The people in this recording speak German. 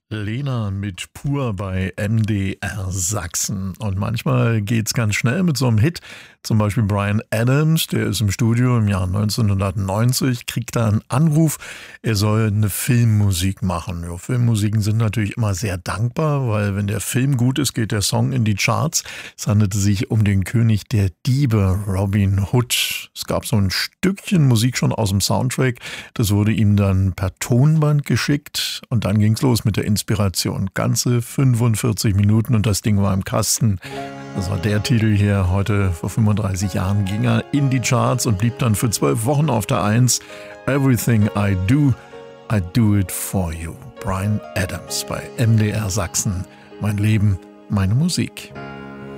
Lena mit Pur bei MDR Sachsen. Und manchmal geht's ganz schnell mit so einem Hit. Zum Beispiel Bryan Adams, der ist im Studio im Jahr 1990, kriegt da einen Anruf, er soll eine Filmmusik machen. Ja, Filmmusiken sind natürlich immer sehr dankbar, weil wenn der Film gut ist, geht der Song in die Charts. Es handelte sich um den König der Diebe, Robin Hood. Es gab so ein Stückchen Musik schon aus dem Soundtrack. Das wurde ihm dann per Tonband geschickt und dann ging's los mit der Inspiration. Ganze 45 Minuten und das Ding war im Kasten. Das war der Titel hier. Heute vor 35 Jahren ging er in die Charts und blieb dann für 12 Wochen auf der 1. Everything I do it for you. Bryan Adams bei MDR Sachsen. Mein Leben, meine Musik.